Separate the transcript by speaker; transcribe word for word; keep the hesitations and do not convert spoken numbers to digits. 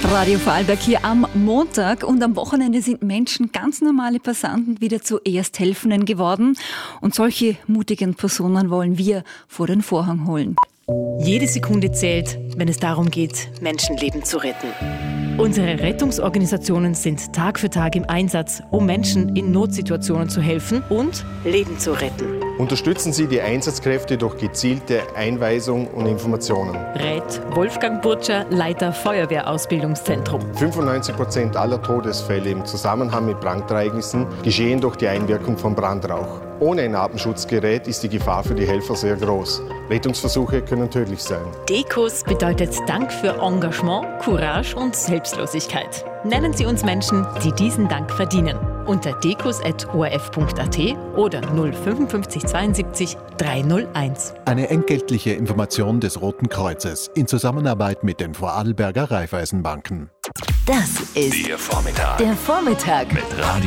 Speaker 1: Radio Vorarlberg hier am Montag, und am Wochenende sind Menschen, ganz normale Passanten, wieder zu Ersthelfenden geworden, und solche mutigen Personen wollen wir vor den Vorhang holen.
Speaker 2: Jede Sekunde zählt, wenn es darum geht, Menschenleben zu retten. Unsere Rettungsorganisationen sind Tag für Tag im Einsatz, um Menschen in Notsituationen zu helfen und Leben zu retten.
Speaker 3: Unterstützen Sie die Einsatzkräfte durch gezielte Einweisung und Informationen.
Speaker 2: Rät Wolfgang Burtscher, Leiter Feuerwehrausbildungszentrum.
Speaker 3: fünfundneunzig Prozent aller Todesfälle im Zusammenhang mit Brandereignissen geschehen durch die Einwirkung von Brandrauch. Ohne ein Atemschutzgerät ist die Gefahr für die Helfer sehr groß. Rettungsversuche können tödlich sein.
Speaker 2: Dekos bedeutet Dank für Engagement, Courage und Selbstlosigkeit. Nennen Sie uns Menschen, die diesen Dank verdienen. Unter dekos at o r f punkt a t oder null fünfundfünfzig zweiundsiebzig dreihunderteins.
Speaker 4: Eine entgeltliche Information des Roten Kreuzes in Zusammenarbeit mit den Vorarlberger Raiffeisenbanken.
Speaker 1: Das ist
Speaker 5: Der Vormittag.
Speaker 1: der Vormittag
Speaker 5: Mit Radio